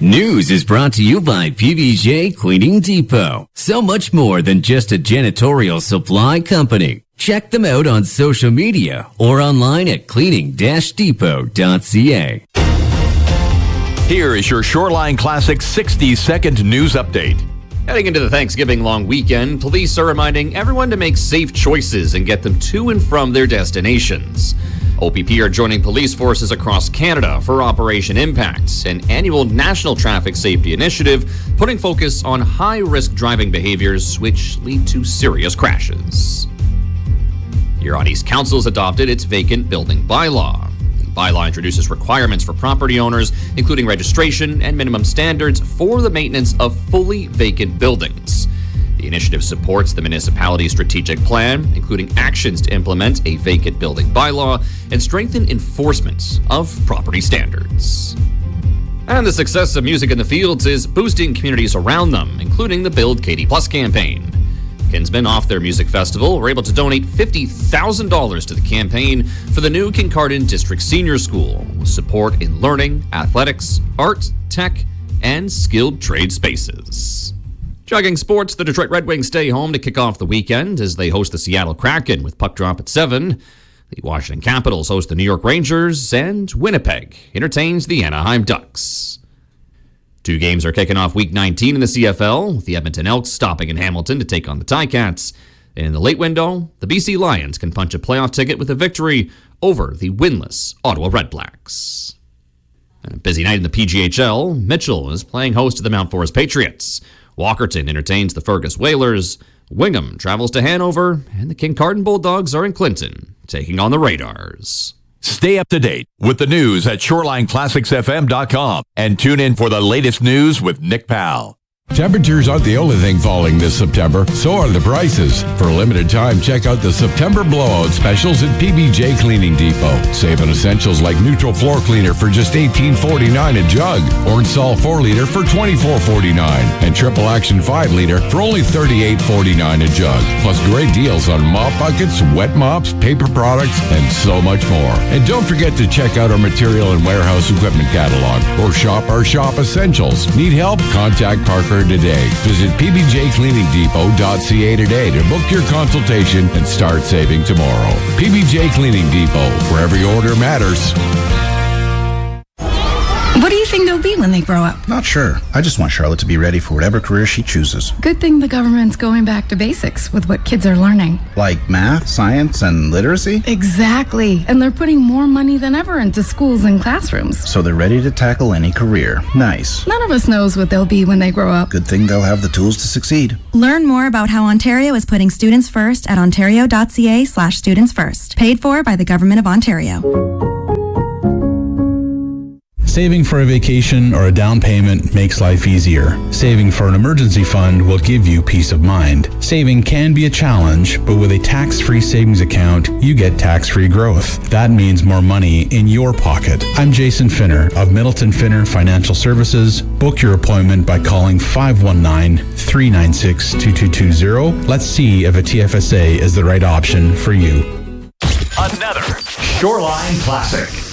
News is brought to you by PBJ Cleaning Depot. So much more than just a janitorial supply company. Check them out on social media or online at cleaning-depot.ca. Here is your Shoreline Classic 60-second news update. Heading into the Thanksgiving long weekend, police are reminding everyone to make safe choices and get them to and from their destinations. OPP are joining police forces across Canada for Operation Impact, an annual national traffic safety initiative putting focus on high-risk driving behaviors which lead to serious crashes. Huron East Council's adopted its vacant building bylaw. The bylaw introduces requirements for property owners, including registration and minimum standards for the maintenance of fully vacant buildings. The initiative supports the municipality's strategic plan, including actions to implement a vacant building bylaw and strengthen enforcement of property standards. And the success of Music in the Fields is boosting communities around them, including the Build Katy Plus campaign. Kinsmen, off their music festival, were able to donate $50,000 to the campaign for the new Kincardine District Senior School, with support in learning, athletics, art, tech, and skilled trade spaces. Jogging sports, the Detroit Red Wings stay home to kick off the weekend as they host the Seattle Kraken with puck drop at 7. The Washington Capitals host the New York Rangers, and Winnipeg entertains the Anaheim Ducks. 2 games are kicking off Week 19 in the CFL, with the Edmonton Elks stopping in Hamilton to take on the Ticats. In the late window, the BC Lions can punch a playoff ticket with a victory over the winless Ottawa Redblacks. And a busy night in the PGHL, Mitchell is playing host to the Mount Forest Patriots. Walkerton entertains the Fergus Whalers. Wingham travels to Hanover, and the Kincardine Bulldogs are in Clinton, taking on the Radars. Stay up to date with the news at ShorelineClassicsFM.com and tune in for the latest news with Nick Powell. Temperatures aren't the only thing falling this September, so are the prices. For a limited time, check out the September blowout specials at PBJ Cleaning Depot. Save on essentials like neutral floor cleaner for just $18.49 a jug, Orange Sol 4-liter for $24.49, and Triple Action 5-liter for only $38.49 a jug. Plus great deals on mop buckets, wet mops, paper products, and so much more. And don't forget to check out our material and warehouse equipment catalog or shop our shop essentials. Need help? Contact Parker today. Visit pbjcleaningdepot.ca today to book your consultation and start saving tomorrow. PBJ Cleaning Depot, where every order matters. What do you think they'll be when they grow up? Not sure. I just want Charlotte to be ready for whatever career she chooses. Good thing the government's going back to basics with what kids are learning. Like math, science, and literacy? Exactly. And they're putting more money than ever into schools and classrooms. So they're ready to tackle any career. Nice. None of us knows what they'll be when they grow up. Good thing they'll have the tools to succeed. Learn more about how Ontario is putting students first at ontario.ca/students first. Paid for by the Government of Ontario. Saving for a vacation or a down payment makes life easier. Saving for an emergency fund will give you peace of mind. Saving can be a challenge, but with a tax-free savings account, you get tax-free growth. That means more money in your pocket. I'm Jason Finner of Middleton Finner Financial Services. Book your appointment by calling 519-396-2220. Let's see if a TFSA is the right option for you. Another Shoreline Classic.